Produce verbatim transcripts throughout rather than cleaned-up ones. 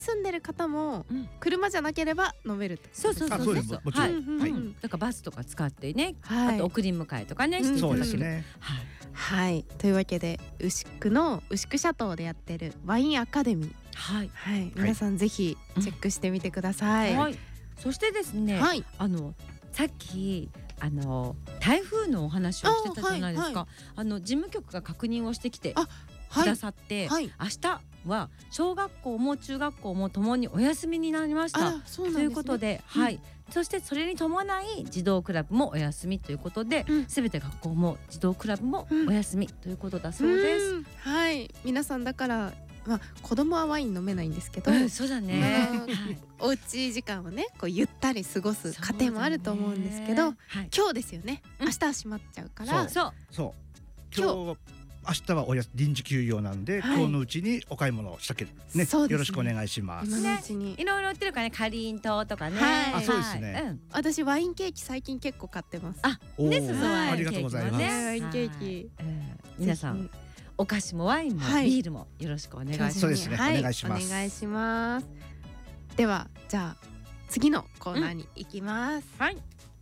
住んでる方もうん車じゃなければ飲めるってことそうそうですか？ そうそうあそうですもちろんはいうんうんうんうんだからバスとか使ってね、 はいあと送り迎えとかね、 うんしていたそうだける。 ですね。 はいはいというわけで牛久の牛久シャトーでやってるワインアカデミー、 はいはい、皆さんぜひチェックしてみてください。 はい。そしてですね、 はいあのさっきあの台風のお話をしてたじゃないですか。あ,、 あはいの事務局が確認をしてきてあくださって、 はい明日は小学校も中学校もともにお休みになりました。 あそうなんですね。 ということで、 うんはい。そしてそれに伴い児童クラブもお休みということで、 うんすべて学校も児童クラブもお休みということだそううです。 んはい皆さんだからまあ子供はワイン飲めないんですけど、 うん、そうだね。 うんはいおうち時間をねこうゆったり過ごす家庭もあると思うんですけど、 そうだねはい。 今日ですよね。 うん明日は閉まっちゃうから、 そう。 そう今日明日はおや臨時休業なんで、 はい今日のうちにお買い物をしたけるねそうですねよろしくお願いします。 今のうちに、 いろいろ売ってるからね、かりんとうとかね。 はいあそうですねはいうん私ワインケーキ最近結構買ってます。 あおーね、すそワインありがとうございます。 ケーキもねワインケーキはいえー皆さんぜお菓子もワインもはいビールもよろしくお願いします。 そうですねはい、 お願いしますお願いします。ではじゃあ次のコーナーに行きます。 はい。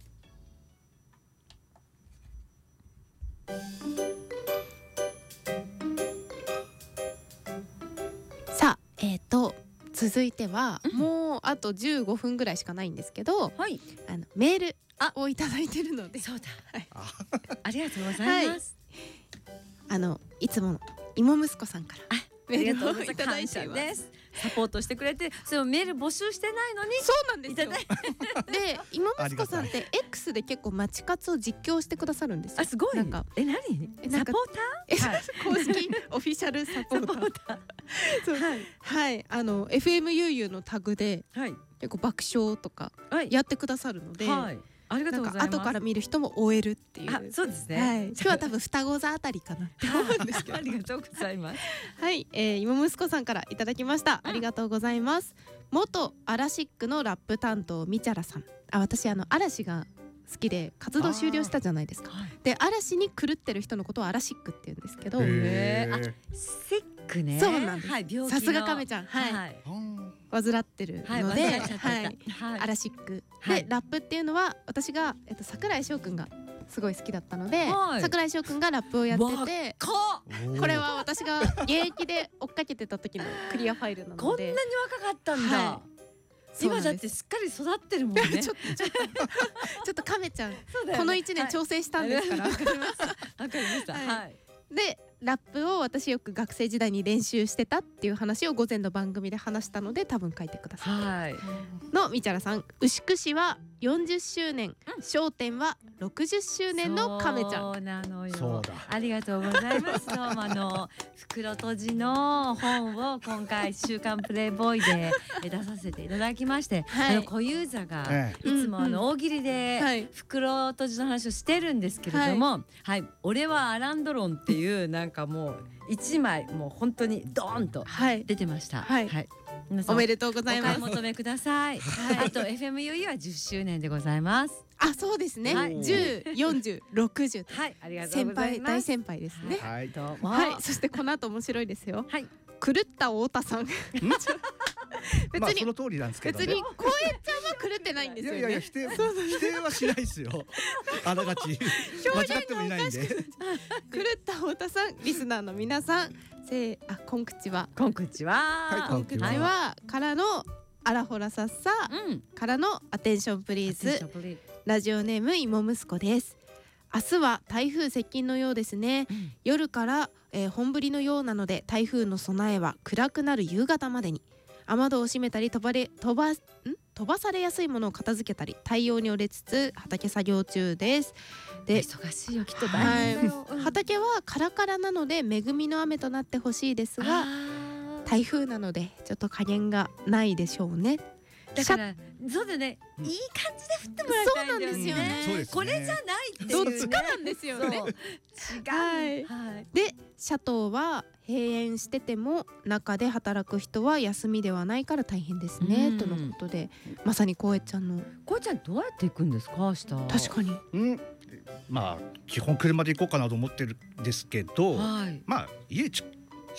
さあえっ、と続いては、 うんもうあとじゅうごふんぐらいしかないんですけど、 はい。 あのメールあをいただいてるので、 そうだ。 あありがとうございます。 あのいつもの妹息子さんからあメりがールをいたとうございます。感だいています。 謝です。サポートしてくれて、それをメール募集してないのにそうなんですよ。 いただいて、 で妹息子さんって X で結構マチ活を実況してくださるんですよ。 あすごい。 なんかえ何？ えなんかサポータえー？はい。 公式オフィシャルサポーターサポータそうー。はいはいあの エフエムユーユー のタグではい結構爆笑とかはい。 やってくださるので、 はい。ありがとなうんございます。 か後から見る人も終えるっていう。 あそうですね。 はい、今日は多分双子座あたりかなって思うんですけどありがとうございます。 はい、えー、妹息子さんからいただきました。ありがとうございます。元アラシックのラップ担当みちゃらさん。あ、私あの嵐が好きで活動終了したじゃないですか。 はい。 で嵐に狂ってる人のことをアラシックって言うんですけど、 へーへシックね。 そうなんですはい。病気のさすが亀ちゃん、はい、 はい。 ー患ってるはい。 ので、 忘れちゃってたはい、 はい。 アラシック、 はいでラップっていうのは私がえっと桜井翔くんがすごい好きだったので、 はい桜井翔くんがラップをやってて。 かこれは私が現役で追っかけてた時のクリアファイルなこんなのでに若かったんだ。 はそうなんです今だってすっかり育ってるもんね。 ちょっとちょっとちょっと亀ちゃんそうだよねこの一年調整したんですから、 はいわかりました。わかりました。 はいはい。 でラップを私よく学生時代に練習してたっていう話を午前の番組で話したので多分書いてくださはい。 いのみちゃらさん。牛久市はよんじゅっしゅうねん、商店はろくじゅっしゅうねんの亀ちゃん。 そうなのよ。 そうだありがとうございます。どうもあの袋閉じの本を今回週刊プレイボーイでえ出させていただきまして、 はいあの小遊三がえいつもあの大喜利ではい袋閉じの話をしてるんですけれども、はい、俺はアランドロンっていうなんかもう一枚もう本当にドーンとはい出てました。 はい皆さんおめでとうごおざいます。 買い求めください。 はいあと エフエムユーユー はじゅっしゅうねんでございます。 あそうですね、 はいじゅう、よんじゅう、ろくじゅうはい、ありがとう先ございます。 輩大先輩ですね。 はい。 どうも。 はい、そしてこの後面白いですよ。 はい。 狂った太田さん。別まあそにの通りなんですけどね。 別に公園ちゃんは狂ってないんですよね。 いやいやいや否定否定はしないですよ。あながち間違ってもいないんで。 狂った太田さん、リスナーの皆さん、せーあこんくちは、 こんくちは。 はいこんくちはからのあらほらさっさうん。 からのアテンションプリーズ。ラジオネーム妹息子です。明日は台風接近のようですね。 うん夜から、えー本降りのようなので台風の備えは暗くなる夕方までに。雨戸を閉めたり飛ばれ飛ばん飛ばされやすいものを片付けたり対応に折れつつ畑作業中です。で、 忙しいよきっとはい大変だよ。うん畑はカラカラなので恵みの雨となってほしいですが、 あー台風なのでちょっと加減がないでしょうね。 だからそうだね、 うんいい感じで振ってもらいたいんだよね。 そうなんですよねそうですねこれじゃないっていうね。 どっちかなんですよね。 そう違う。 はいはい。 でシャトーは閉園してても中で働く人は休みではないから大変ですね、 うんとのことで、まさにこえちゃんのこうちゃんどうやって行くんですか明日。 確かにうん。まあ基本車で行こうかなと思ってるんですけど、 はい。 まあ家ち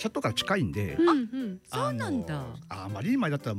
シャトーから近いんで、 うんうん。 そうなんだ。 あのあまりに前だったら